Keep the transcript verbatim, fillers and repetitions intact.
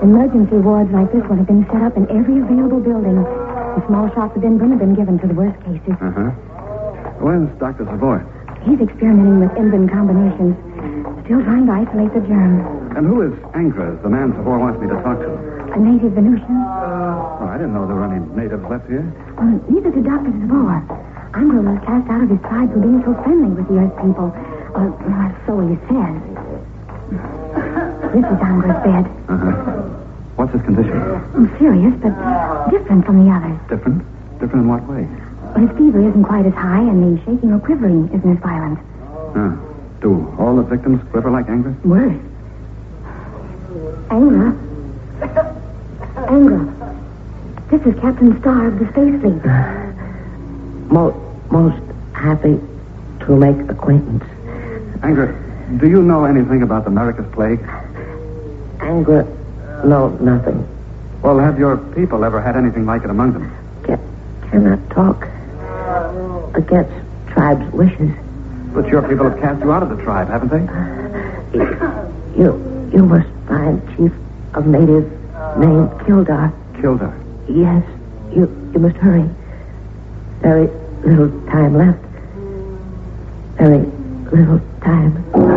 Emergency wards like this one have been set up in every available building. The small shots of Inbrin have been given for the worst cases. Uh-huh. Where's Doctor Savoy? He's experimenting with Inbrin combinations. Still trying to isolate the germ. And who is Angra, the man Savoy wants me to talk to? A native Venusian? Oh, I didn't know there were any natives left here. Well, neither did Doctor Savoy. Angra was cast out of his tribe for being so friendly with the Earth people. Uh, so he says. This is Angra's bed. Uh-huh. What's his condition? Serious, but different from the others. Different? Different in what way? His fever isn't quite as high, and the shaking or quivering isn't as violent. Ah. Do all the victims quiver like Angra? Worse. Angra? Angra. This is Captain Starr of the Space Fleet. Most, most happy to make acquaintance. Angra, do you know anything about the America's plague? Angra, no, nothing. Well, have your people ever had anything like it among them? Can, cannot talk against tribe's wishes. But your people have cast you out of the tribe, haven't they? You, you must find chief of native named Kildar. Kildar? Yes, you, you must hurry. Very little time left. Very little time.